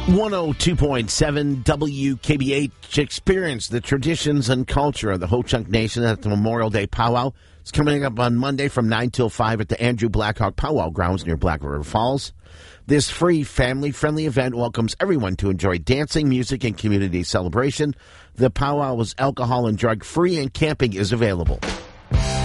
102.7 WKBH. Experience the traditions and culture of the Ho-Chunk Nation at the Memorial Day Powwow. It's coming up on Monday from 9 till 5 at the Andrew Blackhawk Powwow Grounds near Black River Falls. This free, family-friendly event welcomes everyone to enjoy dancing, music, and community celebration. The powwow is alcohol and drug-free, and camping is available.